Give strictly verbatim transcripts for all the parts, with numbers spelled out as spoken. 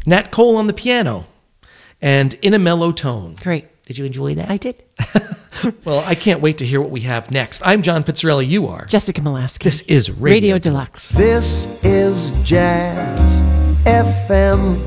Nat Cole on the piano, and In a Mellow Tone. Great. Did you enjoy that? I did. Well, I can't wait to hear what we have next. I'm John Pizzarelli. You are. Jessica Molaski. This is Radio, Radio Deluxe. This is Jazz F M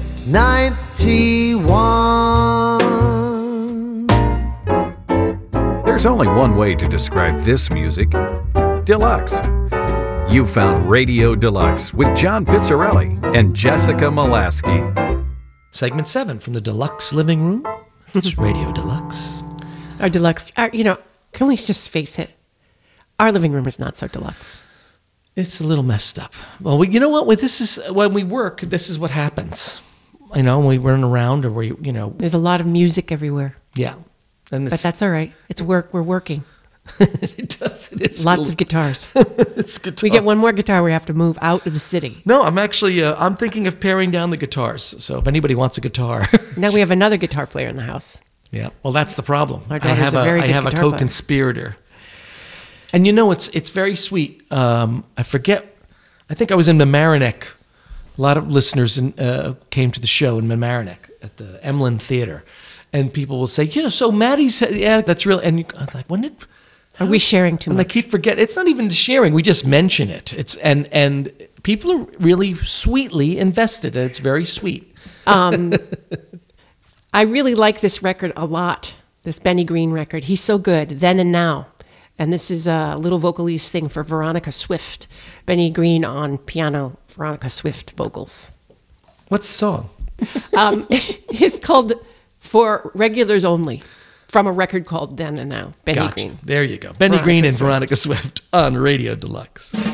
ninety-one. There's only one way to describe this music. Deluxe. You found Radio Deluxe with John Pizzarelli and Jessica Molaski. Segment seven from the Deluxe Living Room. It's Radio Deluxe. Our deluxe, our, you know, can we just face it? Our living room is not so deluxe. It's a little messed up. Well, we, you know what? When this is when we work, this is what happens. You know, when we run around or we, you know, There's a lot of music everywhere, yeah. And but that's all right. It's work. We're working. it does. It is Lots of guitars. it's guitar. We get one more guitar, we have to move out of the city. No, I'm actually uh, I'm thinking of paring down the guitars. So if anybody wants a guitar, Now we have another guitar player in the house. yeah. Well, that's the problem. Our I daughter's have a a, very I good have a guitar player. co-conspirator. And you know, it's it's very sweet. Um, I forget. I think I was in Mamaroneck. A lot of listeners in, uh, came to the show in Mamaroneck at the Emlyn Theater, and people will say, you know, so Maddie's, yeah, that's real. And you, I'm like, when did? Are we sharing too And much? I keep forgetting. It's not even sharing. We just mention it. It's and and people are really sweetly invested, and it's very sweet. Um, I really like this record a lot, this Benny Green record. He's so good, Then and Now. And this is a little vocalese thing for Veronica Swift. Benny Green on piano, Veronica Swift vocals. What's the song? Um, it's called For Regulars Only, from a record called Then and Now, Benny Gotcha. Green. There you go. Benny Veronica Green and Swift. Veronica Swift on Radio Deluxe.